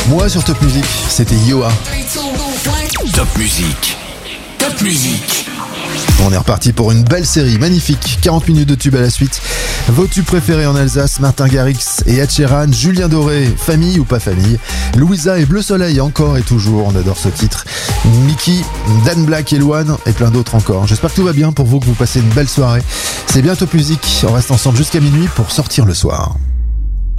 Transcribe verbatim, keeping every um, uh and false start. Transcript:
Moi sur Top Music, c'était Yoa. Top Music. Top Music. On est reparti pour une belle série, magnifique, quarante minutes de tubes à la suite. Vos tubes préférés en Alsace, Martin Garrix et Ed Sheeran, Julien Doré, famille ou pas famille, Louisa et Bleu Soleil encore et toujours, on adore ce titre. Mickey, Dan Black et Luan et plein d'autres encore. J'espère que tout va bien pour vous, que vous passez une belle soirée. C'est bien Top Music, on reste ensemble jusqu'à minuit pour sortir le soir.